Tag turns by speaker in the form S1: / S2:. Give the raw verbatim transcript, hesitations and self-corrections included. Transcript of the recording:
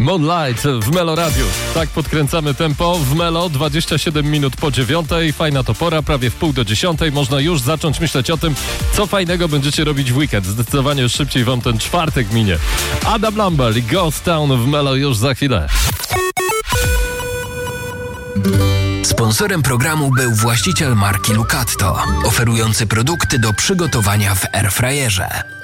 S1: Moonlight w Melo Radiu. Tak podkręcamy tempo w Melo, dwadzieścia siedem minut po dziewiątej. Fajna to pora, prawie w pół do dziesiątej. Można już zacząć myśleć o tym, co fajnego będziecie robić w weekend. Zdecydowanie już szybciej wam ten czwartek minie. Adam Lambert i Ghost Town w Melo już za chwilę.
S2: Sponsorem programu był właściciel marki Lucatto, oferujący produkty do przygotowania w airfryerze.